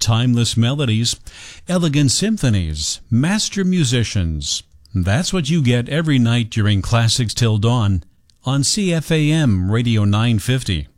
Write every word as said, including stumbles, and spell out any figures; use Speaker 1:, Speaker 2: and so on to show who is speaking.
Speaker 1: timeless melodies, elegant symphonies, master musicians. That's what you get every night during Classics Till Dawn on C F A M Radio nine fifty.